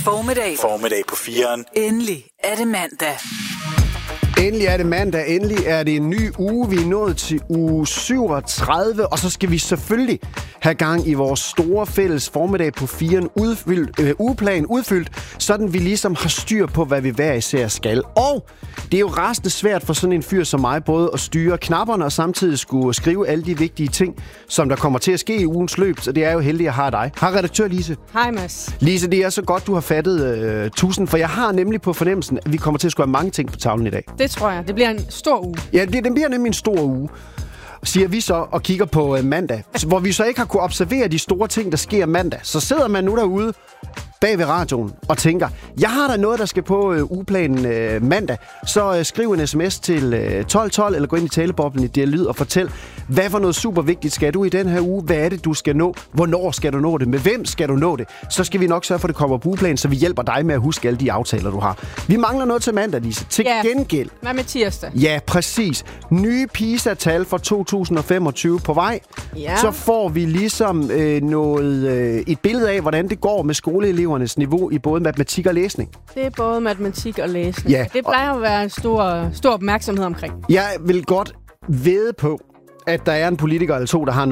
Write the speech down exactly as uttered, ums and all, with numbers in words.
Formiddag. Formiddag på firen. Endelig er det mandag. Endelig er det mandag, endelig er det en ny uge. Vi er nået til uge syvogtredive, og så skal vi selvfølgelig have gang i vores store fælles formiddag på firen udfyldt, øh, ugeplan udfyldt, sådan vi ligesom har styr på, hvad vi hver især skal. Og det er jo rasende svært for sådan en fyr som mig, både at styre knapperne og samtidig skulle skrive alle de vigtige ting, som der kommer til at ske i ugens løb, så det er jo heldigt at have dig. Hej redaktør Lise. Hej Mads. Lise, det er så godt, du har fattet øh, tusind, for jeg har nemlig på fornemmelsen, at vi kommer til at skulle have mange ting på tavlen i dag. Det tror jeg. Det bliver en stor uge. Ja, det, den bliver nemlig en stor uge, siger vi så og kigger på øh, mandag, hvor vi så ikke har kunne observere de store ting, der sker mandag. Så sidder man nu derude bag ved radioen og tænker, jeg har da noget, der skal på øh, ugeplanen øh, mandag, så øh, skriv en sms til øh, tolv tolv, eller gå ind i taleboblen i D L Lyd og fortæl, hvad for noget super vigtigt skal du i den her uge? Hvad er det, du skal nå? Hvornår skal du nå det? Med hvem skal du nå det? Så skal vi nok sørge for, at det kommer på ugeplanen, så vi hjælper dig med at huske alle de aftaler, du har. Vi mangler noget til mandag, Lise. Til ja. gengæld. Hvad med tirsdag? Ja, præcis. Nye PISA-tal for to tusind og femogtyve på vej. Ja. Så får vi ligesom øh, noget, øh, et billede af, hvordan det går med skoleelevernes niveau i både matematik og læsning. Det er både matematik og læsning. Ja. Det plejer at være en stor, stor opmærksomhed omkring. Jeg vil godt vædde på, at der er en politiker eller to, der har